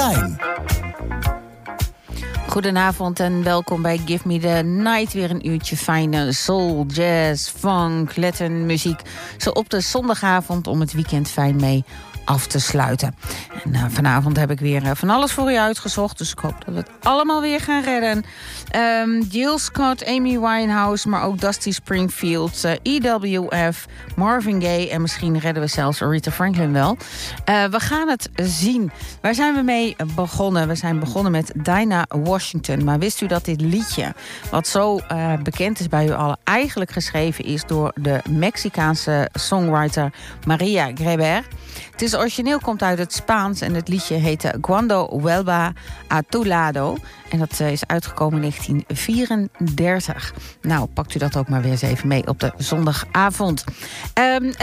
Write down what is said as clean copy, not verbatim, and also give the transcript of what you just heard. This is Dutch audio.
Fijn. Goedenavond en welkom bij Give Me The Night. Weer een uurtje fijne soul, jazz, funk, Latin muziek. Zo op de zondagavond om het weekend fijn mee af te sluiten. En vanavond heb ik weer van alles voor u uitgezocht. Dus ik hoop dat we het allemaal weer gaan redden. Jill Scott, Amy Winehouse, maar ook Dusty Springfield, EWF, Marvin Gaye en misschien redden we zelfs Aretha Franklin wel. We gaan het zien. Waar zijn we mee begonnen? We zijn begonnen met Dinah Washington. Maar wist u dat dit liedje, wat zo bekend is bij u allen, eigenlijk geschreven is door de Mexicaanse songwriter Maria Greber? Het origineel komt uit het Spaans en het liedje heette Cuando Vuelva a tu lado. En dat is uitgekomen in 1934. Nou, pakt u dat ook maar weer eens even mee op de zondagavond. En